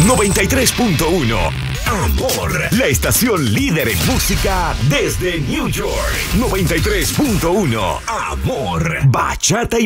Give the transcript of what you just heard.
93.1 Amor, la estación líder en música desde New York. 93.1 Amor, bachata y